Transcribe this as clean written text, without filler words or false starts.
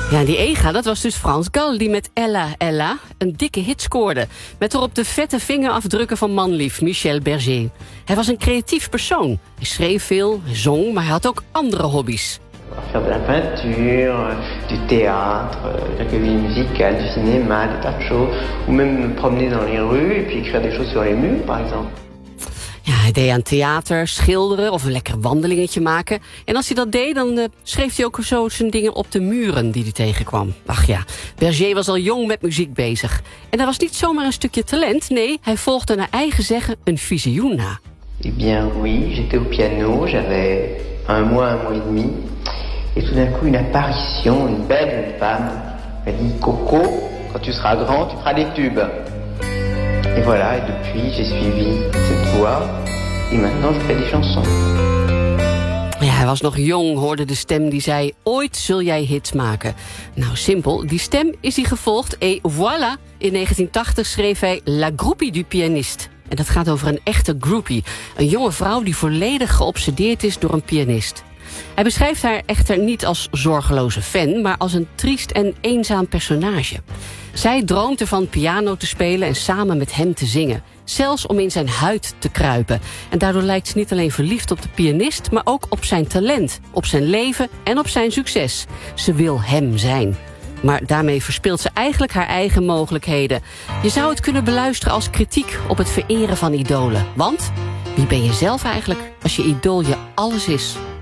Ja, die Ega, dat was dus Frans Gal die met Ella Ella een dikke hit scoorde. Met erop de vette vingerafdrukken van manlief Michel Berger. Hij was een creatief persoon. Hij schreef veel, hij zong, maar hij had ook andere hobby's. Faire de la peinture, du théâtre, de la comédie musicale, du cinéma, des tas de choses. Ou même me promener dans les rues et puis écrire des choses sur les murs, par exemple. Ja, hij deed aan theater, schilderen of een lekker wandelingetje maken. En als hij dat deed, dan schreef hij ook zo zijn dingen op de muren die hij tegenkwam. Ach ja, Berger was al jong met muziek bezig. En dat was niet zomaar een stukje talent. Nee, hij volgde naar eigen zeggen een visioen na. Eh bien oui, j'étais au piano, j'avais un mois et demi. Et tout d'un coup, une apparition, une belle jeune femme. Elle dit, Coco, quand tu seras grand, tu feras des tubes. Et voilà, et depuis, j'ai suivi cette voie. Et maintenant, je fais des chansons. Ja, hij was nog jong, hoorde de stem die zei, ooit zul jij hits maken. Nou, simpel, die stem is hij gevolgd. Et voilà, in 1980 schreef hij La Groupie du Pianiste. En dat gaat over een echte groupie. Een jonge vrouw die volledig geobsedeerd is door een pianist. Hij beschrijft haar echter niet als zorgeloze fan, maar als een triest en eenzaam personage. Zij droomt ervan piano te spelen en samen met hem te zingen. Zelfs om in zijn huid te kruipen. En daardoor lijkt ze niet alleen verliefd op de pianist, maar ook op zijn talent, op zijn leven en op zijn succes. Ze wil hem zijn. Maar daarmee verspeelt ze eigenlijk haar eigen mogelijkheden. Je zou het kunnen beluisteren als kritiek op het vereren van idolen. Want wie ben je zelf eigenlijk als je idool je alles is?